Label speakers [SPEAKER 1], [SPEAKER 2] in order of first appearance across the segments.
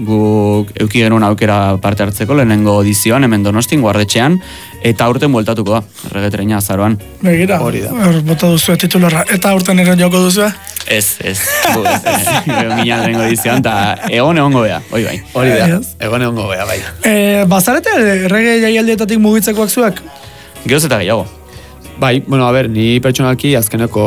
[SPEAKER 1] guk euki genuen aukera parte hartzeko lehenengo edizioan, hemen Donostin, Guardetxean, eta aurten bueltatuko da, Reggae azaroan.
[SPEAKER 2] Begira, bota duzu titularra. Eta aurten ere joko duzu?
[SPEAKER 1] Ez. Minan lehenengo edizioan, eta egongo bea, hori bai.
[SPEAKER 3] Hori da, egongo bea, bai.
[SPEAKER 2] Bazarete, reggae jaialdietatik mugitzekoak zuak?
[SPEAKER 1] Geroz eta gehiago.
[SPEAKER 3] Bai, bueno, ni pertsonalki azkeneko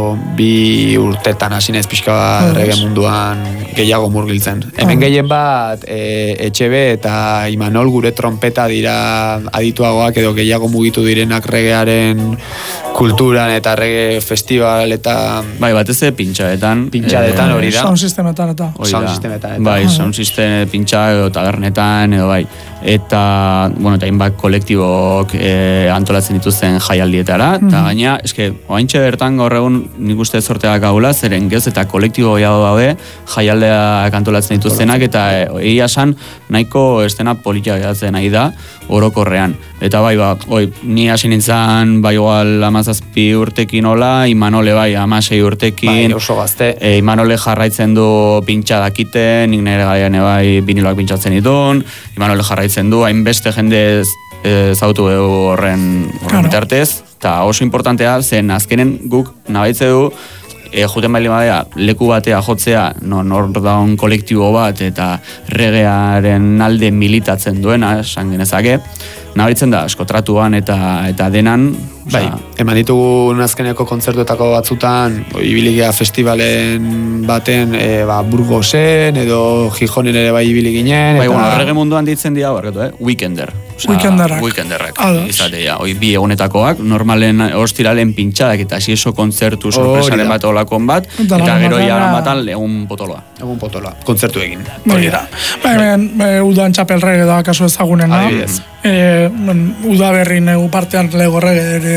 [SPEAKER 3] 2 urtetan hasi naiz pixka reggae munduan gehiago murgiltzen. Hemen gehien bat Etxebe eta Imanol gure trompeta dira adituagoak edo gehiago mugitu direnak reggaearen kulturan eta reggae festival eta...
[SPEAKER 1] Bai, batez pintxadetan hori da.
[SPEAKER 2] Sound systemetan eta.
[SPEAKER 1] Bai, sound system pintxa edo tabernetan edo bai. Eta, bueno, eta hainbat kolektibok antolatzen dituzten jaialdietara, eta gaina, oaintxe bertan gaur egun nik uste zorteak gaula, zeren gehoz eta kolektibo gehiago daude jaialdeak antolatzen dituztenak, eta egia esan nahiko estena politia gehatzen nahi da, orokorrean. Eta bai, ni hasi nintzen, bai igual 17 urtekin hola, Imanole bai 16 urtekin.
[SPEAKER 3] Bai, oso gazte.
[SPEAKER 1] Imanole jarraitzen du pintxa dakite, nik nire gaian bai biniloak pintxatzen ditun, Imanole jarraitzen du, hainbeste jende zautu horren bitartez, eta oso importantea, zen azkenen guk nabaitze du, juten baili badea, leku batea jotzea, nor daun kolektibo bat, eta reggaearen alde militatzen duena, esan genezake, nabaritzen da, tratuan eta denan.
[SPEAKER 3] Bai, eman ditugu azkeneko kontzertuetako batzutan, ibiligea festivalen baten, Burgosen edo Gijonen ere bai ibili ginen.
[SPEAKER 1] Bai, reggae munduan ditzen dira, Weekender. Weekenderrak. Izatea, bi egunetakoak, normalen ostiralen pintxadak eta eso kontzertu sorpresaren bat olakon bat, eta gero jaran batan egun potoloa.
[SPEAKER 3] Egun potoloa, kontzertu egin.
[SPEAKER 2] Begira. Udan txapel reggae da kasu ezagunen, da?
[SPEAKER 3] Adibidez.
[SPEAKER 2] Uda berri negu partean lego reggae ere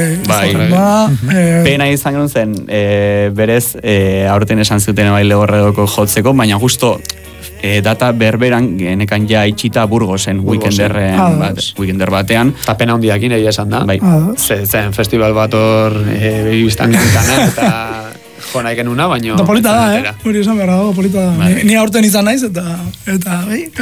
[SPEAKER 1] pena izan genuen zen berez aurten esan zuten bai lego reggaeko jotzeko, baina justo data berberan genekan ja itxita Burgosen weekender batean.
[SPEAKER 3] Eta pena hundiakin egia esan da. Zen festival bat hor biztan gintana eta nahi genuna, baina...
[SPEAKER 2] Eta polita da, hori esan behar dago, polita da. Ni aurten izan naiz, eta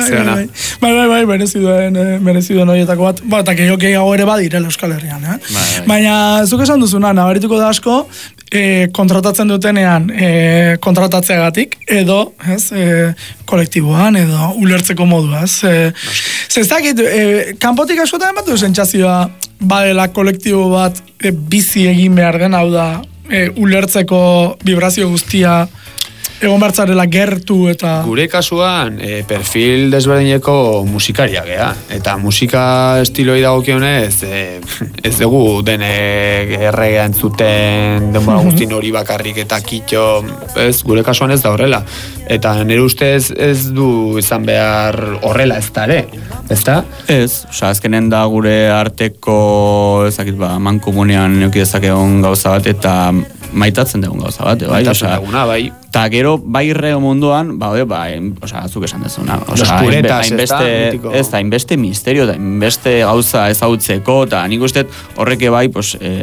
[SPEAKER 2] bai, mereziduen horietako bat. Eta gehiago ere badirela Euskal Herrian, Baina, zuk esan duzuna, nabarituko da asko, kontratatzen dutenean kontratatzeagatik, edo, kolektiboan, edo ulertzeko modua, Zezakit, kanpotik askotan bat duzen txazioa, badela kolektibo bat bizi egin behar den, hau da, ulertzeko vibrazio guztia egon bertzarela gertu eta...
[SPEAKER 3] Gure kasuan, perfil desberdineko musikaria gea. Eta musika estiloi dagokionez, ez dugu denek erregea entzuten, denbora guztin hori bakarrik eta kitxo, gure kasuan ez da horrela. Eta nire ustez ez du izan behar horrela ez da ere, ez da?
[SPEAKER 1] Ez, azkenen da gure arteko, mankomunean neuki dezakegun gauza bat, eta maitatzen dugun gauza bat, bai?
[SPEAKER 3] Maitatzen duguna, bai.
[SPEAKER 1] Eta gero, bai reggae munduan, azuk esan dezuna.
[SPEAKER 3] Los puretas,
[SPEAKER 1] ez da, inbeste misterio, da inbeste gauza ezautzeko, eta nik uste horreke bai,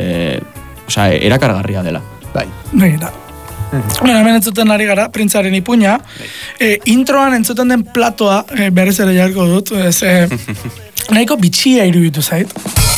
[SPEAKER 1] erakargarria dela.
[SPEAKER 3] Bai.
[SPEAKER 2] Begira. Hemen entzuten ari gara, Printzaren ipuña. Introan entzuten den platoa, berriz ere jarko dut, nahiko bitxia iruditu zait.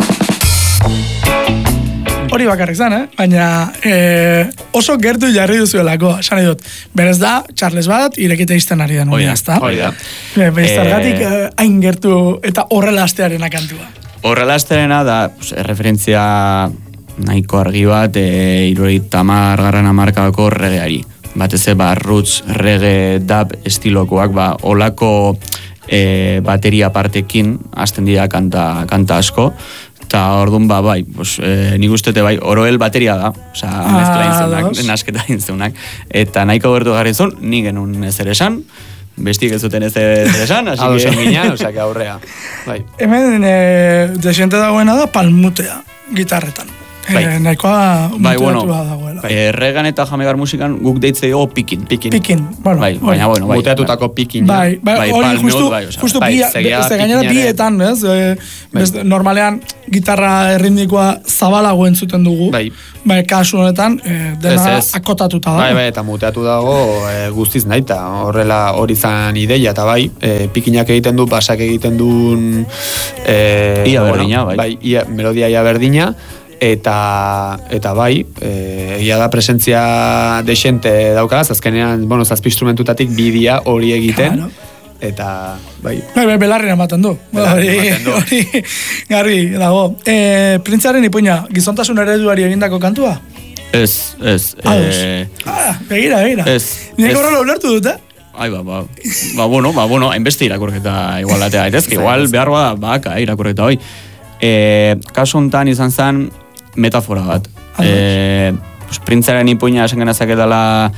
[SPEAKER 2] Hori bakarrik zen, baina oso gertu jarri duzuelako, esan dut. Berez da, Charles bat, irekite izten ari den.
[SPEAKER 1] Hori da.
[SPEAKER 2] Bezargatik hain gertu eta horrela astearena kantua.
[SPEAKER 1] Horrela astearena da, referentzia nahiko argi bat, 70 hamarkadako reggaeari. Batez roots, reggae, dub estilokoak, olako bateria partekin hasten dira kanta asko. Eta orduan bai, nik ustete bai, oroel bateria da, mezkla intzunak, nasketa intzunak, eta nahiko gertu garri zuen, nik genuen ezer esan, bestik ez zuten ezer esan,
[SPEAKER 3] hau esan ginen, osea, aurrea.
[SPEAKER 2] Hemen, desiente dagoena da palmutea, gitarretan. nahikoa muteatua dagoela.
[SPEAKER 1] Erregan eta jamegar musikan guk deitze dugu pikin.
[SPEAKER 2] Bueno,
[SPEAKER 1] baina, bueno,
[SPEAKER 3] muteatutako pikin.
[SPEAKER 2] Hori justu gainera bietan, ez? Normalean, gitarra erritmikoa zabalago entzuten dugu. Kasu honetan, dena akotatuta dago.
[SPEAKER 3] Bai, eta muteatu dago guztiz nahi, eta horrela hori zan ideia, eta pikinak egiten du, basak egiten duen...
[SPEAKER 1] Ia berdina, bai.
[SPEAKER 3] Melodia ia berdina, eta bai, egia da presentzia desente daukaz, azkenean, zazpi instrumentutatik bidia hori egiten, eta bai.
[SPEAKER 2] Belarrina ematen du. Hori garbi dago. Printzaren ipuina, gizontasun ereduari egindako kantua?
[SPEAKER 1] Ez.
[SPEAKER 2] Begira. Nik horrela ulertu dut,
[SPEAKER 1] bueno, hainbeste irakurketa igual atea daitezke, igual behar baka irakurketa hoi. Kasu honetan izan zen metafora bat. Printzaren ipuina esan genezak edala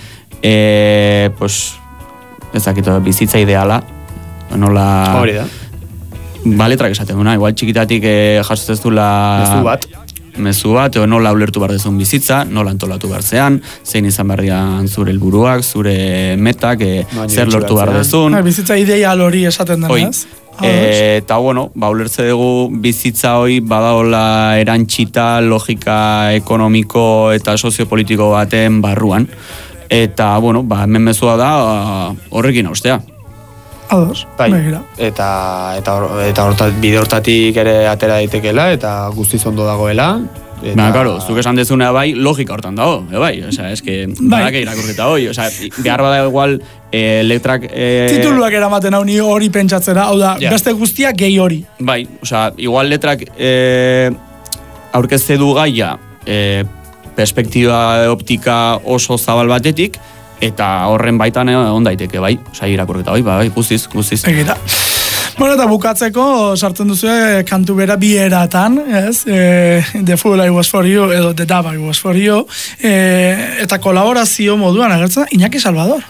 [SPEAKER 1] ezakito, bizitza ideala, nola...
[SPEAKER 3] Hori da.
[SPEAKER 1] Letrak esaten duna, igual txikitatik jasotzen dula... Mezu bat, nola ulertu behar dezun bizitza, nola antolatu behar zean, zein izan behar zure helburuak, zure metak, zer lortu behar dezun.
[SPEAKER 2] Bizitza ideal hori esaten denaz.
[SPEAKER 1] Eta, ulertze dugu bizitza hoi badaola erantxita, logika ekonomiko eta soziopolitiko baten barruan. Eta, hemen mezua da horrekin austea.
[SPEAKER 2] Ados, begira.
[SPEAKER 3] Eta bide hortatik ere atera daitekela, eta guztiz ondo dagoela.
[SPEAKER 1] Claro, zuk esan dezunea logika hortan dago, eske, badak irakurketa hoi, behar bada igual letrak...
[SPEAKER 2] Tituluak eramaten hori pentsatzera, hau da, beste guztiak gehi hori.
[SPEAKER 1] Igual letrak aurkezte du gaia perspektiba optika oso zabal batetik, eta horren baitan on daiteke, irakurketa hoi, guztiz.
[SPEAKER 2] Egira. Eta bukatzeko sartzen duzu kantu bera bi eratan, ez? The Fool I Was For You edo The Dove I Was For You, eta kolaborazio moduan agertzen da Iñaki Salvador.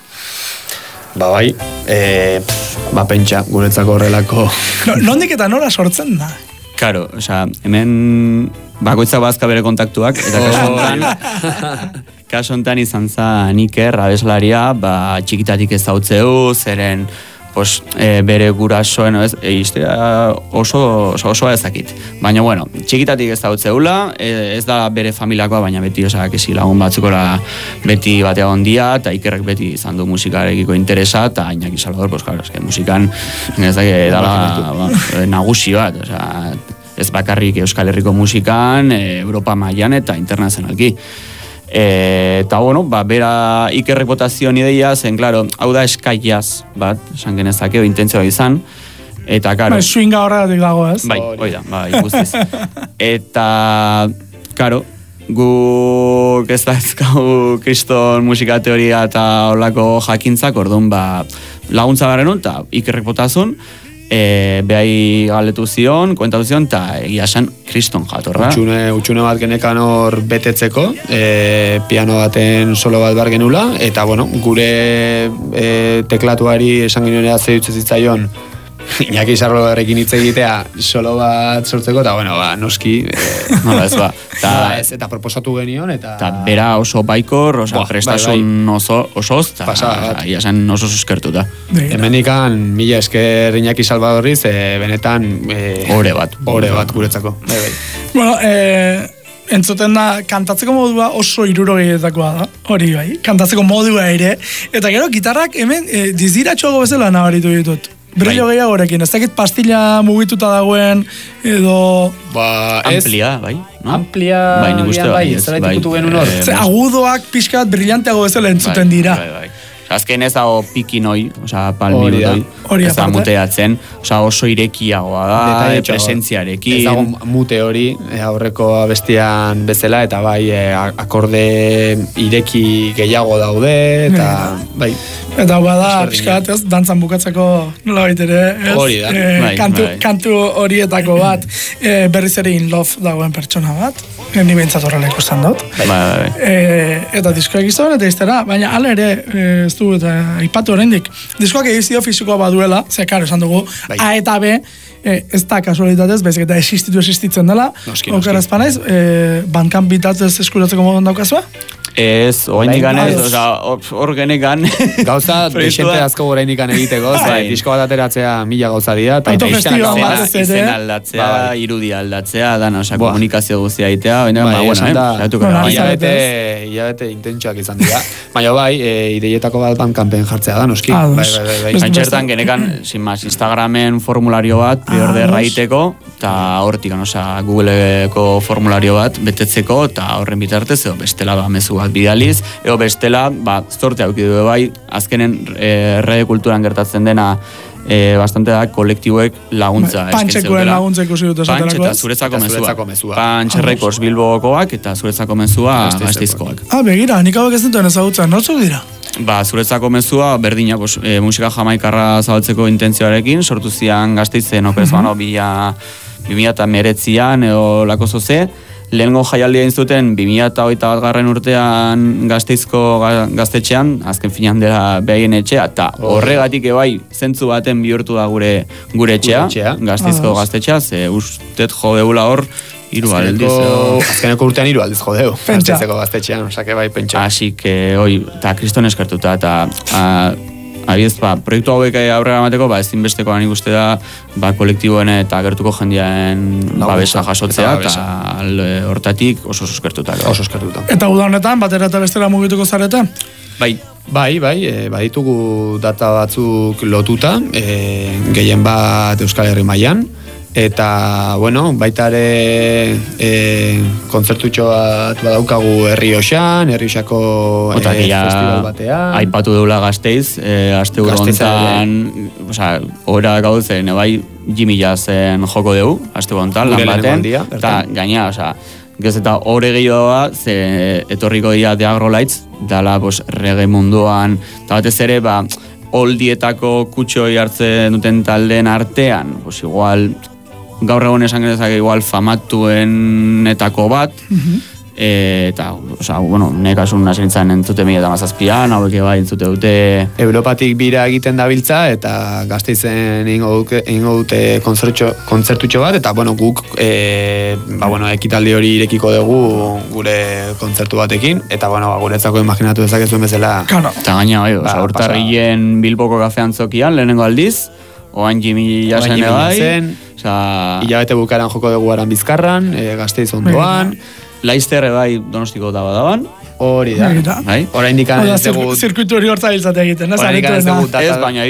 [SPEAKER 3] Pentsa, guretzako horrelako...
[SPEAKER 2] Nondik eta nora sortzen da?
[SPEAKER 1] Karo, hemen bakoitzak bazka bere kontaktuak, eta kaso honetan izan za Iker, abeslaria, txikitatik ezautzeu, zeren bere gurasoen oso ezakit. Baina, txikitatik ezautzeula, ez da bere familiakoa, baina beti esi lagun batzukora beti batea ondia, eta Ikerrek beti izan du musikarekiko interesa, eta Iñaki Salvador, musikan dala nagusi bat, ez bakarrik Euskal Herriko musikan, Europa mailan eta internazionalki. Eta, bera Ikerrek botazioan ideia, zen, klaro, hau da eskaiaz bat, esan genezakeo, intentzioa izan, eta, klaro...
[SPEAKER 2] Swinga horregatik dago, ez?
[SPEAKER 1] Guztiz. Eta, klaro, guk ez da ezkau kriston musika teoria eta holako jakintzak, orduan, laguntza garen hon, eta Ikerrek botazun, behai galetu zion, komentatu zion, eta egia esan kriston jatorra.
[SPEAKER 3] Utxune bat genekan hor betetzeko, piano baten solo bat bar genula, eta gure teklatuari esan genuen ze dutze zitzaion Iñaki Salvadorrekin hitz egitea solo bat sortzeko, eta noski
[SPEAKER 1] nola ez
[SPEAKER 3] eta proposatu genion, eta
[SPEAKER 1] bera oso baikor, prestasun oso, eta esan oso suskertuta.
[SPEAKER 3] Hemenikan mila esker Iñaki Salvadorriz, benetan
[SPEAKER 1] ore bat
[SPEAKER 3] guretzako.
[SPEAKER 2] Entzuten da, kantatzeko modua oso hirurogeitakoa da, hori kantatzeko modua ere, eta gero gitarrak hemen diziratxoago bezala nabaritu ditut. Brillo gehiagorekin, ez dakit pastilla mugituta dagoen, edo...
[SPEAKER 1] Amplia,
[SPEAKER 3] Amplia, zeraitik kutu genuen hor.
[SPEAKER 2] Agudoak pixkat brillanteago bezala entzuten dira.
[SPEAKER 1] Azken ez dago pikin hoi, palmi hori, ez da muteatzen, oso irekiagoa da, presentziarekin.
[SPEAKER 3] Ez dago mute hori, aurreko abestian bezala, eta akorde ireki gehiago daude, eta bai.
[SPEAKER 2] Eta bada, pixkat, ez, dantzan bukatzeko nola baitere, ez?
[SPEAKER 3] Hori da.
[SPEAKER 2] Kantu horietako bat, berriz ere in love dagoen pertsona bat, ni behintzat horrela ikusten dut. Eta diskoak izan, eta iztera, baina ala ere, ez du, eta ipatu oraindik. Diskoak edizio fisikoa badu duela, ze, karo, esan dugu, A eta B, ez da kasualitatez, baizik eta existitzen dela, okeraz panaiz, bankan bitatez eskuratzeko modun daukazua?
[SPEAKER 1] Ez, oraindik ganez, hor genekan.
[SPEAKER 3] Gauza, desente asko oraindik egiteko, disko bat ateratzea 1000 gauza dira, eta
[SPEAKER 1] izen aldatzea, irudia aldatzea, komunikazio guztia egitea,
[SPEAKER 3] hilabete intentsuak izan dira. Baina bai, ideietako bat bankanpen jartzea da, noski.
[SPEAKER 1] Kantxertan genekan, sin más, Instagramen formulario bat, priorde erraiteko, eta hortik, Googleko formulario bat betetzeko, eta horren bitartez, bestela mezu bat bidaliz, eo bestela, zorte aukidu bai, azkenen errege kulturan gertatzen dena bastante da kolektiboek laguntza.
[SPEAKER 2] Pantxekoen laguntza ikusi dut esaterako.
[SPEAKER 1] Pantx eta zuretzako mezua. Pantx Records Bilbokoak eta zuretzako mezua Gasteizkoak.
[SPEAKER 2] Begira, nik hauek ez dintuen ezagutzen, nortzuk dira?
[SPEAKER 1] Zuretzako mezua, berdina, musika jamaikarra zabaltzeko intentzioarekin, sortu zian Gasteizen, operez bano, 2019an, eo lako zoze, lehengo jaialdia zuten 2021 urtean Gasteizko gaztetxean, azken finan dela behaien etxea, eta horregatik ebai zentzu baten bihurtu da gure etxea, Gasteizko gaztetxea, ze ustet jo deula hor, 3 aldiz.
[SPEAKER 3] Azkeneko urtean 3 aldiz jodeu, Gasteizeko gaztetxean, osake bai pentsa.
[SPEAKER 1] Así que, eta kriston eskertuta, eta abiez, proiektu hauek aurrera amateko, ezinbesteko nik uste da, kolektiboen eta gertuko jendean babesa jasotzea, eta hortatik oso eskertuta.
[SPEAKER 2] Eta uda honetan, batera eta bestera mugituko zarete?
[SPEAKER 3] Bai, baditugu data batzuk lotuta, gehien bat Euskal Herri mailan, eta, baita ere kontzertutxo bat badaukagu Herrioxako festival batean.
[SPEAKER 1] Aipatu deula Gasteiz, aste honetan, ora gauzen, Jimmy Jazzen joko dugu, aste honetan, lan baten, eta gaina, gez eta hori gehiagoa, ze etorriko dira The Agrolights, dala reggae munduan, eta batez ere, oldietako kutxoi hartzen duten taldeen artean, igual, gaur egon esan gezak igual famatuenetako bat, eta, nekasun nasentzan entzute 2017an, hauek entzute dute...
[SPEAKER 3] Europatik bira egiten dabiltza, eta Gasteizen ingo dute kontzertutxo bat, eta, guk, ekitaldi hori irekiko dugu gure kontzertu batekin, eta, guretzako imaginatu dezakezuen bezala...
[SPEAKER 1] Eta gaina, urtarrien Bilboko kafean zokian, lehenengo aldiz, oan Jimmy Jazzen
[SPEAKER 3] hilabete bukaran joko dugu Aran Bizkarran, Gasteiz ondoan,
[SPEAKER 1] Laizter Donostiko daban.
[SPEAKER 3] Hori da. Orain dikan ez dugu...
[SPEAKER 2] Zirkuitu hori hortza biltzate egiten,
[SPEAKER 1] ez, baina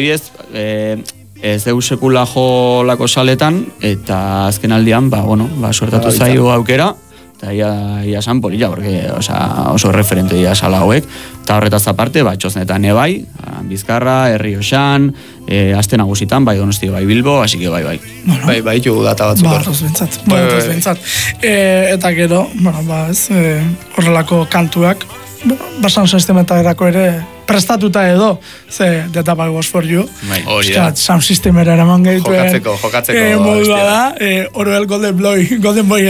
[SPEAKER 1] ez dugu sekula jo lako saletan, eta azken aldian, suertatu zaio aukera, eta ia san polilla, porque oso referente dira sala hauek, eta horretaz aparte, txosnetan ebai, Bizkarra, Herrioxan, aste nagusitan, Donosti, Bilbo, así que bai.
[SPEAKER 3] Bai, jugu data batzuk.
[SPEAKER 2] Baratoz bintzat. Eta gero, horrelako kantuak, basan sistemetarako ere prestatuta edo, ze The Tapa Was For You. Sound systemera eraman gehituen.
[SPEAKER 3] Jokatzeko.
[SPEAKER 2] Modua da, Orwell Golden Boy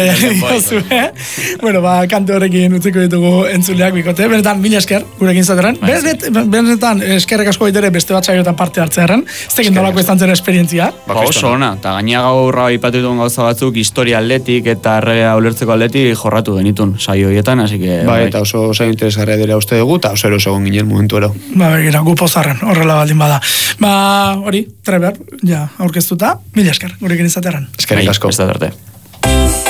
[SPEAKER 2] kantu horrekin utziko ditugu entzuleak bikote. Benetan, mila esker, gurekin zateran. Benetan, eskerrek asko baitere beste bat saiotan parte hartzearen. Ez tekin dolako izan zen esperientzia.
[SPEAKER 1] Oso ona, eta gaina gaurra ipatu duen gauza batzuk, historia aldetik eta erregea ulertzeko aldetik jorratu genitun saio horietan, así que...
[SPEAKER 3] Eta oso saio interesgarria dira uste dugu, eta oso eroso egon ginen momentu ero.
[SPEAKER 2] Begira, gu pozarren, horrela baldin bada. Hori, Treber, aurkeztuta, mila esker, gurekin izateran.
[SPEAKER 3] Eskerrik asko.
[SPEAKER 1] Ez da